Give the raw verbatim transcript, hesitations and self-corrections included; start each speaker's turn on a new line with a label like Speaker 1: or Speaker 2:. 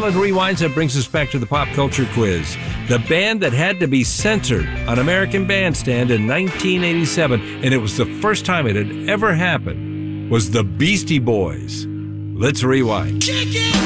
Speaker 1: Solid Rewinds, that brings us back to the pop culture quiz. The band that had to be censored on American Bandstand in nineteen eighty-seven, and it was the first time it had ever happened, was the Beastie Boys. Let's rewind.
Speaker 2: Kick it!